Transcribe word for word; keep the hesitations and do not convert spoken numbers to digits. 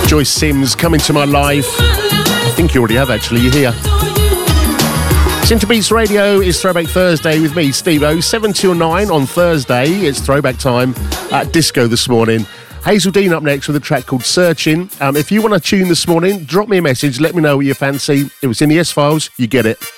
Joyce Sims, Coming to My Life. I think you already have, actually. You're here. Central Beats Radio is Throwback Thursday with me, Steve-O. seven till nine on Thursday. It's throwback time at Disco this morning. Hazel Dean up next with a track called Searching. Um, if you want to tune this morning, drop me a message. Let me know what you fancy. If it's in the S-Files, you get it.